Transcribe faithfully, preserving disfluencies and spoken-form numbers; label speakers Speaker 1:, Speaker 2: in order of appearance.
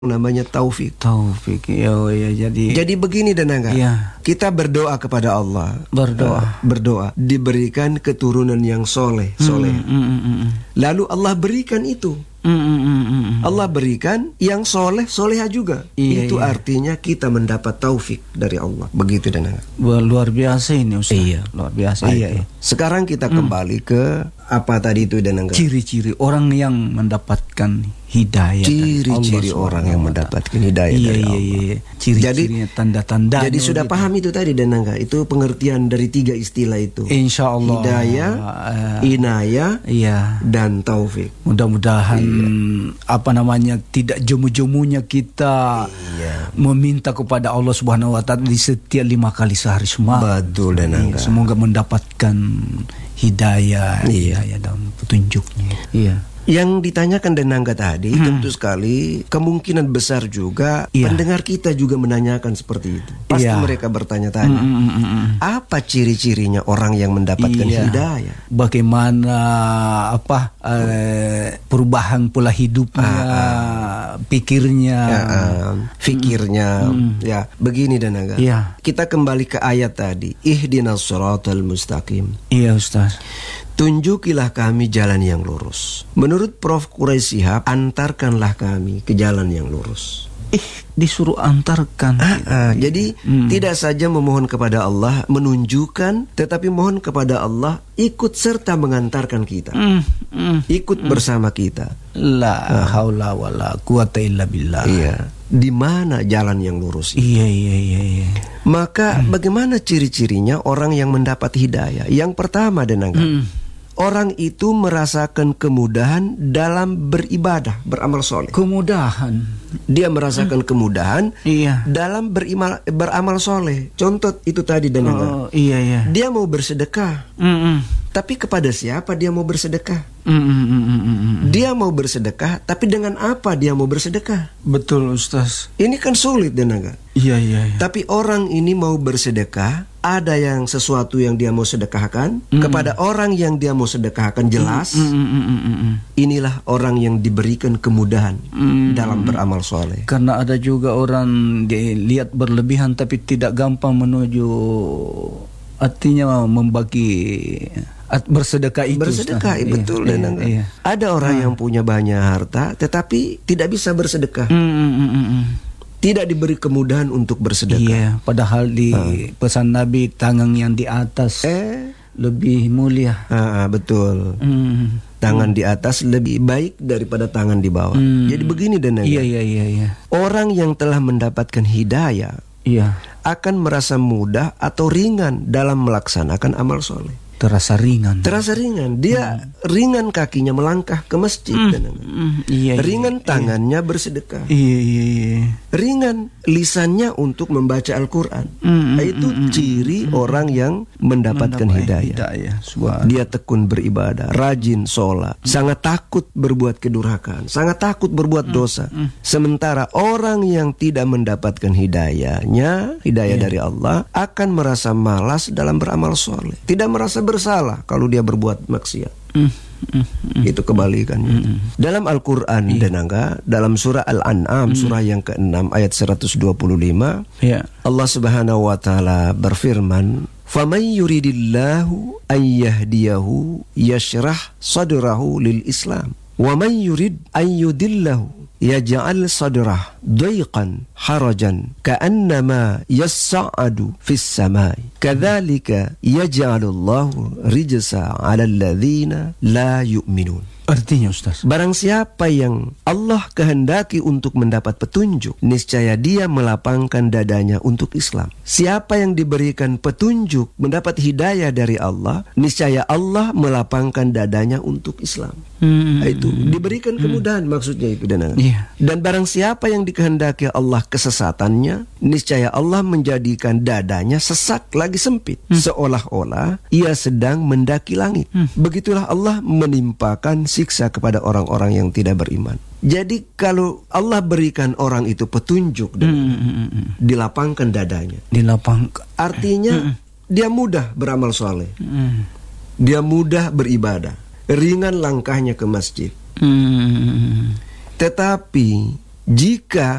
Speaker 1: namanya taufik.
Speaker 2: Taufik, ya, ya jadi.
Speaker 1: Jadi begini Danangga,
Speaker 2: ya.
Speaker 1: Kita berdoa kepada Allah,
Speaker 2: berdoa,
Speaker 1: uh, berdoa, diberikan keturunan yang soleh, soleh.
Speaker 2: Mm, mm, mm, mm.
Speaker 1: Lalu Allah berikan itu.
Speaker 2: Mm, mm, mm, mm.
Speaker 1: Allah berikan yang soleh, soleha juga.
Speaker 2: Iya,
Speaker 1: itu
Speaker 2: iya.
Speaker 1: artinya kita mendapat taufik dari Allah. Begitu Danangga.
Speaker 2: Luar biasa ini Ustaz.
Speaker 1: Iya,
Speaker 2: luar biasa.
Speaker 1: Iya, iya. Sekarang kita kembali mm. ke apa tadi itu Danangga?
Speaker 2: Ciri-ciri orang yang mendapatkan hidayah.
Speaker 1: Ciri-ciri orang yang mendapatkan hidayah
Speaker 2: iya,
Speaker 1: dari
Speaker 2: iya,
Speaker 1: Allah.
Speaker 2: Iya. Ciri-cirinya, tanda-tanda.
Speaker 1: Jadi sudah gitu. Paham itu tadi Danangga. Itu pengertian dari tiga istilah itu.
Speaker 2: Insya Allah.
Speaker 1: Hidayah, uh, inayah,
Speaker 2: iya.
Speaker 1: dan taufik.
Speaker 2: Mudah-mudahan iya. apa namanya tidak jemu-jemunya kita iya. meminta kepada Allah Subhanahu Wa Taala di setiap lima kali sehari semua.
Speaker 1: Betul Danangga.
Speaker 2: Iya, semoga mendapatkan hidayah,
Speaker 1: iya.
Speaker 2: hidayah dan petunjuknya. Iya.
Speaker 1: Yang ditanyakan Danangga tadi hmm. tentu sekali kemungkinan besar juga iya. pendengar kita juga menanyakan seperti itu. Pasti iya. mereka bertanya-tanya, mm, mm, mm, mm. apa ciri-cirinya orang yang mendapatkan iya. hidayah?
Speaker 2: Bagaimana apa eh, perubahan pola hidupnya, ah, ah. pikirnya,
Speaker 1: ya, ah, fikirnya, mm. ya begini Danangga.
Speaker 2: Iya.
Speaker 1: Kita kembali ke ayat tadi, ihdinas shiratal mustaqim.
Speaker 2: Iya Ustaz.
Speaker 1: Tunjukilah kami jalan yang lurus. Menurut Profesor Quraish Shihab, antarkanlah kami ke jalan yang lurus.
Speaker 2: Eh, disuruh antarkan.
Speaker 1: Ah, ah, jadi hmm. tidak saja memohon kepada Allah menunjukkan, tetapi mohon kepada Allah ikut serta mengantarkan kita, hmm. Hmm. ikut hmm. bersama kita.
Speaker 2: La haula wala quwata illa billah.
Speaker 1: Iya. Di mana jalan yang lurus?
Speaker 2: Iya iya iya. iya.
Speaker 1: Maka hmm. bagaimana ciri-cirinya orang yang mendapat hidayah? Yang pertama Danangga. Hmm. Orang itu merasakan kemudahan dalam beribadah, beramal soleh.
Speaker 2: Kemudahan.
Speaker 1: Dia merasakan hmm. kemudahan
Speaker 2: iya.
Speaker 1: dalam berimal, beramal soleh. Contoh itu tadi Danangga.
Speaker 2: Oh, iya iya.
Speaker 1: Dia mau bersedekah. Mm -mm. Tapi kepada siapa dia mau bersedekah? Mm -mm, mm -mm. Dia mau bersedekah, tapi dengan apa dia mau bersedekah?
Speaker 2: Betul Ustaz.
Speaker 1: Ini kan sulit Danangga.
Speaker 2: Iya iya. iya.
Speaker 1: Tapi orang ini mau bersedekah, ada yang sesuatu yang dia mau sedekahkan mm. kepada orang yang dia mau sedekahkan jelas. Mm, mm, mm, mm, mm. Inilah orang yang diberikan kemudahan mm. dalam beramal soleh.
Speaker 2: Karena ada juga orang dilihat berlebihan tapi tidak gampang menuju, artinya membagi bersedekah itu.
Speaker 1: Bersedekah, iya, betul iya, dan iya. Ada orang ah. yang punya banyak harta tetapi tidak bisa bersedekah. Mm, mm, mm, mm. Tidak diberi kemudahan untuk bersedekah.
Speaker 2: Iya, padahal di ah. pesan Nabi tangan yang di atas eh lebih mulia.
Speaker 1: Ah, betul. Mm. Tangan mm. di atas lebih baik daripada tangan di bawah. Mm. Jadi begini Danangga.
Speaker 2: Iya iya iya iya.
Speaker 1: Orang yang telah mendapatkan hidayah iya. akan merasa mudah atau ringan dalam melaksanakan amal soleh.
Speaker 2: Terasa ringan.
Speaker 1: Terasa ringan. Dia hmm. ringan kakinya melangkah ke masjid.
Speaker 2: Hmm. Hmm. Iya,
Speaker 1: ringan
Speaker 2: iya,
Speaker 1: tangannya
Speaker 2: iya.
Speaker 1: bersedekah.
Speaker 2: Iya, iya, iya.
Speaker 1: Ringan lisannya untuk membaca Al-Quran. Hmm. Itu hmm. ciri hmm. orang yang mendapatkan Mendapat hidayah. hidayah. Dia tekun beribadah, rajin sholat, hmm. sangat takut berbuat kedurhakaan, sangat takut berbuat hmm. dosa. Hmm. Sementara orang yang tidak mendapatkan hidayahnya, hidayah yeah. dari Allah, akan merasa malas dalam beramal soleh. Tidak merasa bersalah kalau dia berbuat maksiat. Mm, mm, mm, Itu kebalikannya. Mm, mm. Dalam Al-Quran yeah. Danangga, dalam surah Al-An'am, mm. surah yang keenam ayat seratus dua puluh lima, yeah. Allah Subhanahu wa taala berfirman, "Faman yuridillahu an yahdiyahu yashrah sadrahu lil Islam, wa man yurid an yudillahu yaj'al sadrah dayqan harajan ka'annama yas'adu fis samai kadzalika yaj'alullahu rijsa 'alal ladzina la yu'minun."
Speaker 2: Artinya Ustaz,
Speaker 1: barang siapa yang Allah kehendaki untuk mendapat petunjuk, niscaya dia melapangkan dadanya untuk Islam. Siapa yang diberikan petunjuk, mendapat hidayah dari Allah, niscaya Allah melapangkan dadanya untuk Islam. Hmm. Itu diberikan kemudahan, hmm. maksudnya itu dan yeah. dan barang siapa yang dikehendaki Allah kesesatannya, niscaya Allah menjadikan dadanya sesak lagi sempit, hmm. seolah-olah ia sedang mendaki langit. Hmm. Begitulah Allah menimpakan siksa kepada orang-orang yang tidak beriman. Jadi kalau Allah berikan orang itu petunjuk dan mm, mm, mm. dilapangkan dadanya,
Speaker 2: dilapangkan,
Speaker 1: artinya mm, mm. dia mudah beramal soleh,
Speaker 2: mm.
Speaker 1: dia mudah beribadah, ringan langkahnya ke masjid.
Speaker 2: Mm.
Speaker 1: Tetapi Jika